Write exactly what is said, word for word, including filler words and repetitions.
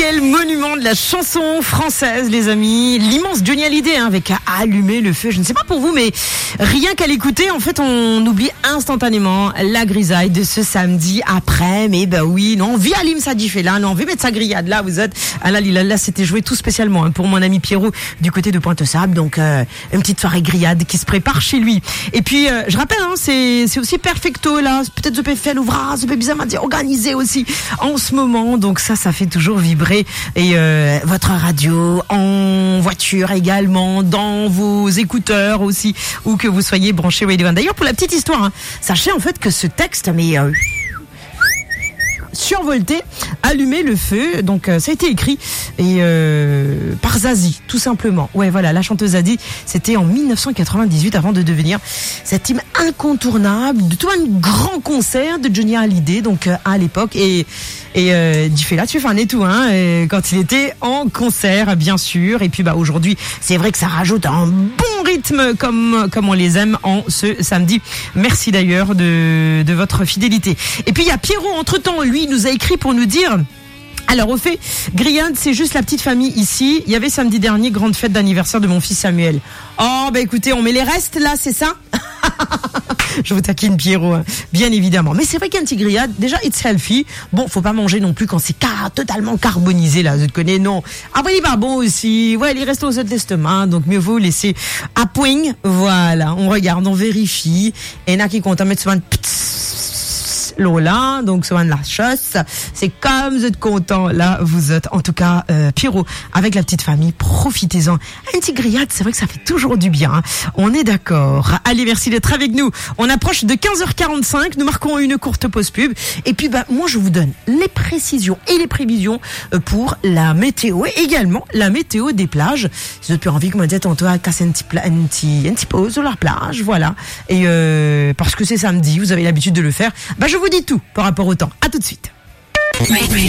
Quel monument de la chanson française, les amis. L'immense Johnny Hallyday, hein, avec Allumer le feu. Je ne sais pas pour vous, mais rien qu'à l'écouter, en fait, on oublie instantanément la grisaille de ce samedi après. Mais ben oui, non, via Alim Sadi fait là, non, on veut mettre sa grillade là, vous êtes. Ah là, là, là c'était joué tout spécialement hein, pour mon ami Pierrot du côté de Pointe-aux-Sables. Donc, euh, une petite soirée grillade qui se prépare chez lui. Et puis, euh, je rappelle, hein, c'est, c'est aussi perfecto là. Peut-être je peux faire l'ouvrage, je peux bien dire organisé aussi en ce moment. Donc ça, ça fait toujours vibrer. Et euh, votre radio en voiture également, dans vos écouteurs aussi, où que vous soyez branchés Radio un. D'ailleurs, pour la petite histoire, hein, sachez en fait que ce texte, mais euh, survolté, Allumer le feu, donc euh, ça a été écrit et euh, par Zazie, tout simplement. Ouais, voilà, la chanteuse Zazie, c'était en dix-neuf cent quatre-vingt-dix-huit avant de devenir cette hymne incontournable de tout un grand concert de Johnny Hallyday, donc euh, à l'époque et et euh, Diffé-là, tu fais un et tout, hein, et quand il était en concert, bien sûr. Et puis bah aujourd'hui, c'est vrai que ça rajoute un bon rythme comme comme on les aime en ce samedi. Merci d'ailleurs de de votre fidélité. Et puis il y a Pierrot, entre-temps, lui, il nous a écrit pour nous dire. Alors au fait, grillade, c'est juste la petite famille ici. Il y avait samedi dernier grande fête d'anniversaire de mon fils Samuel. Oh bah écoutez, on met les restes là, c'est ça? Je vous taquine Pierrot, hein, bien évidemment. Mais c'est vrai qu'un petit grillade, déjà it's healthy. Bon, faut pas manger non plus quand c'est car- totalement carbonisé là, je te connais, non. Après il est pas bon aussi. Ouais, les restos aux l'estomac, donc mieux vaut laisser à point. Voilà, on regarde, on vérifie. Et il y en a qui comptent à mettre sur un Lola, donc souvent de la chasse. C'est comme vous êtes content là, vous êtes en tout cas euh, Pierrot avec la petite famille, profitez-en. Un petit grillade, c'est vrai que ça fait toujours du bien, hein. On est d'accord. Allez, merci d'être avec nous. On approche de quinze heures quarante-cinq, nous marquons une courte pause pub et puis bah moi je vous donne les précisions et les prévisions pour la météo et également la météo des plages. Si vous avez plus envie, comme on disait tantôt, à casser un petit, pla- un petit, un petit pause sur la plage, voilà. Et euh, parce que c'est samedi, vous avez l'habitude de le faire. Bah je vous dis tout par rapport au temps. À tout de suite. Radio.